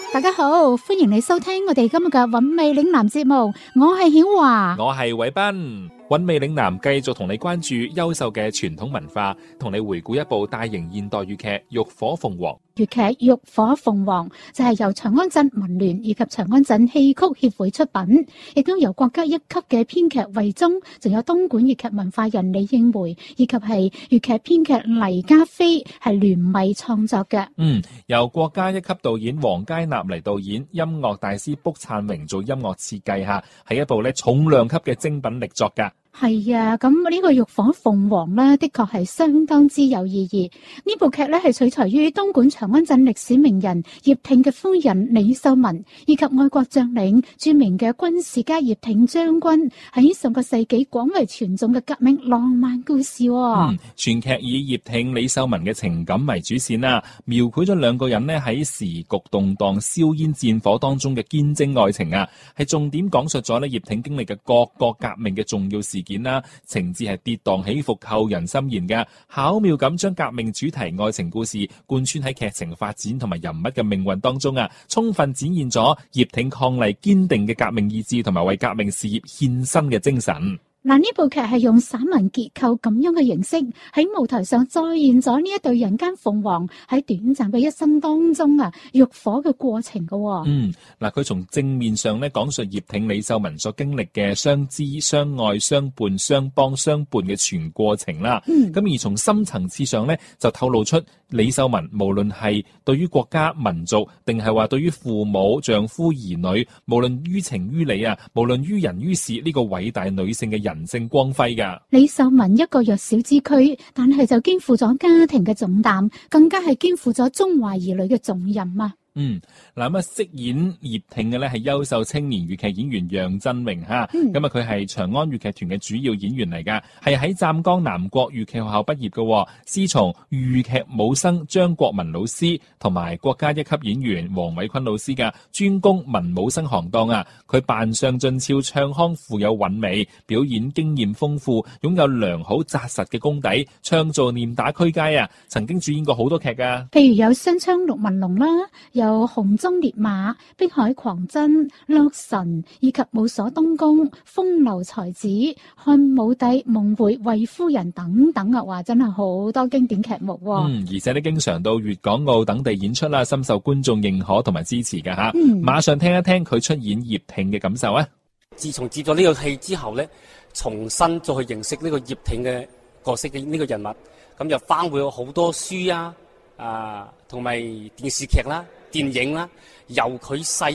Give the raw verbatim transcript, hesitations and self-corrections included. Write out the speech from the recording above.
大家好，歡迎你收聽我哋今日嘅韻味嶺南節目，我係曉華， 我係偉斌。韻味嶺南繼續同你關注優秀嘅傳統文化，同你回顧一部大型現代粵劇《浴火鳳凰》。 粵劇《浴火鳳凰》就係由長安鎮文聯以及長安鎮戲曲協會出品，亦都由國家一級嘅編劇魏忠，仲有東莞粵劇文化人李應梅以及係粵劇編劇黎家飛係聯袂創作嘅。 嗯，由國家一級導演黃佳納嚟導演，音樂大師卜燦榮做音樂設計下，係一部咧重量級嘅精品力作噶。 係啊，咁呢個浴火鳳凰呢，的確係相當之有意義。呢部劇呢，係取材於東莞長安鎮歷史名人葉挺嘅夫人李秀文，以及愛國將領著名嘅軍事家葉挺將軍喺上個世紀廣為傳頌嘅革命浪漫故事，哦。 嗯，全劇以葉挺、李秀文嘅情感為主線啦，描繪咗兩個人呢喺時局動盪、硝煙戰火當中嘅堅貞愛情啊，係重點講述咗呢葉挺經歷嘅各個革命嘅重要事件啦，情節係跌宕起伏、扣人心弦嘅，巧妙咁將革命主題愛情故事貫穿喺劇情發展同埋人物嘅命運當中啊，充分展現咗葉挺抗勵堅定嘅革命意志同埋為革命事業獻身嘅精神。 嗱，呢部劇係用散文結構咁樣嘅形式喺舞台上再現咗呢一對人間鳳凰喺短暫嘅一生當中啊浴火嘅過程噶。 嗯，嗱，佢從正面上咧講述葉挺、李秀文所經歷嘅相知、相愛、相伴、相幫、相伴嘅全過程啦。嗯，咁而從深層次上咧就透露出李秀文無論係對於國家民族，定係話對於父母、丈夫、兒女，無論於情於理啊，無論於人於事，呢個偉大女性嘅人性光輝噶。 李秀文一個弱小之軀，但係就肩負咗家庭嘅重擔，更加係肩負咗中華兒女嘅重任啊！ 嗯，嗱咁啊，飾演葉挺嘅咧係優秀青年粵劇演員楊振榮吓，咁啊佢係長安粵劇團嘅主要演員嚟噶，係喺湛江南國粵劇學校畢業嘅，師從豫劇武生張國民老師同埋國家一級演員黃偉坤老師嘅，專攻文武生行當啊。佢扮相俊俏，唱腔富有韻味，表演經驗豐富，擁有良好紮實嘅功底，唱做念打俱佳啊！曾經主演過好多劇噶， 譬如有雙槍陸文龍啦，有有紅中烈馬、碧海狂真、洛神以及武鎖東宮、風流才子、漢武帝、夢回、衛夫人等等啊！話真係好多經典劇目。 嗯，而且咧經常到粵港澳等地演出啦，深受觀眾認可同埋支持噶吓。嗯，馬上聽一聽佢出演葉挺嘅感受啊！ 自從接咗呢個戲之後咧，重新再去認識呢個葉挺嘅角色嘅呢個人物，咁又翻回好多書啊，啊，同埋電視劇啦。電影啦，由佢細